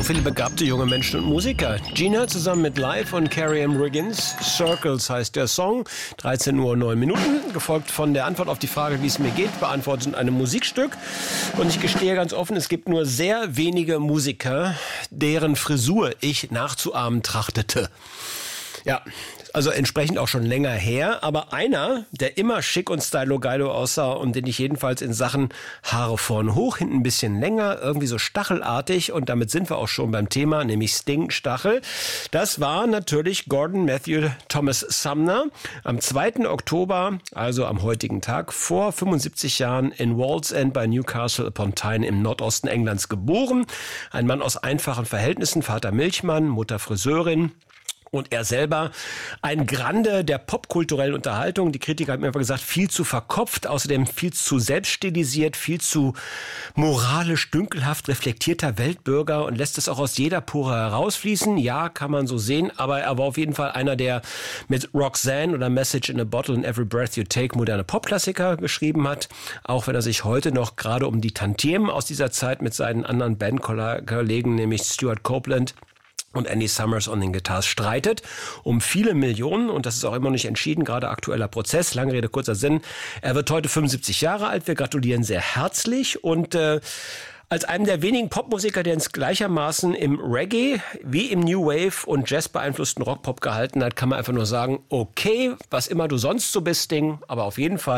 viele begabte junge Menschen und Musiker. Gina zusammen mit Live und Carrie M. Riggins. Circles heißt der Song. 13:09 Uhr, gefolgt von der Antwort auf die Frage, wie es mir geht, beantwortet in einem Musikstück. Und ich gestehe ganz offen, es gibt nur sehr wenige Musiker, deren Frisur ich nachzuahmen trachtete. Ja, also entsprechend auch schon länger her, aber einer, der immer schick und stylo-geilo aussah und den ich jedenfalls in Sachen Haare vorne hoch, hinten ein bisschen länger, irgendwie so stachelartig, und damit sind wir auch schon beim Thema, nämlich Sting, Stachel. Das war natürlich Gordon Matthew Thomas Sumner am 2. Oktober, also am heutigen Tag, vor 75 Jahren in Wallsend bei Newcastle upon Tyne im Nordosten Englands geboren. Ein Mann aus einfachen Verhältnissen, Vater Milchmann, Mutter Friseurin. Und er selber ein Grande der popkulturellen Unterhaltung. Die Kritiker haben mir einfach gesagt, viel zu verkopft, außerdem viel zu selbststilisiert, viel zu moralisch dünkelhaft reflektierter Weltbürger und lässt es auch aus jeder Pore herausfließen. Ja, kann man so sehen, aber er war auf jeden Fall einer, der mit Roxanne oder Message in a Bottle and Every Breath You Take moderne Popklassiker geschrieben hat. Auch wenn er sich heute noch gerade um die Tantiemen aus dieser Zeit mit seinen anderen Bandkollegen, nämlich Stuart Copeland und Andy Summers on den Guitars streitet um viele Millionen, und das ist auch immer noch nicht entschieden, gerade aktueller Prozess, lange Rede, kurzer Sinn. Er wird heute 75 Jahre alt, wir gratulieren sehr herzlich, und als einem der wenigen Popmusiker, der uns gleichermaßen im Reggae wie im New Wave und Jazz beeinflussten Rockpop gehalten hat, kann man einfach nur sagen, okay, was immer du sonst so bist, Ding, aber auf jeden Fall